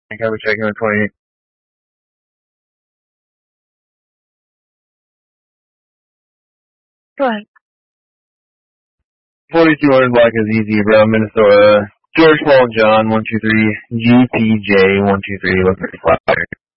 I was checking the 28. Go ahead. 4200 black is easy, bro. Minnesota. George Paul John 123. GPJ 123. Looks like a flyer.